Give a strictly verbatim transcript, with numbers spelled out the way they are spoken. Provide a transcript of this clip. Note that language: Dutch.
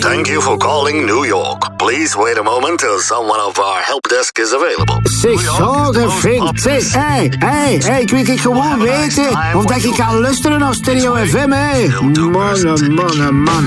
Thank you for calling New York. Please wait a moment till someone of our help desk is available. Zeg, zorgen, vriend. Zeg, hé, hé, hé, ik wil het gewoon weten of dat je kan luisteren naar Stereo F M, hé. Mannen, mannen, mannen.